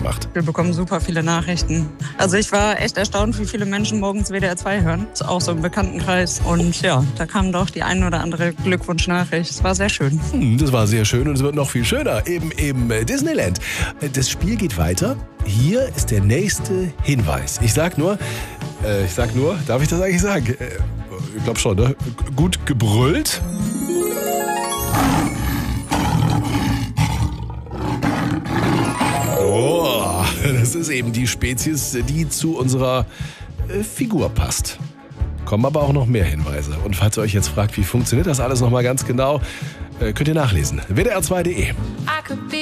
gemacht? Wir bekommen super viele Nachrichten. Also ich war echt erstaunt, wie viele Menschen morgens WDR 2 hören. Das ist auch so im Bekanntenkreis. Und ja, da kam doch die ein oder andere Glückwunschnachricht. Es war sehr schön. Das war sehr schön und es wird noch viel schöner im Disneyland. Das Spiel geht weiter. Hier ist der nächste Hinweis. Ich sag nur, darf ich das eigentlich sagen? Ich glaube schon, ne? Gut gebrüllt. Oh, das ist eben die Spezies, die zu unserer Figur passt. Kommen aber auch noch mehr Hinweise. Und falls ihr euch jetzt fragt, wie funktioniert das alles nochmal ganz genau, könnt ihr nachlesen. WDR2.de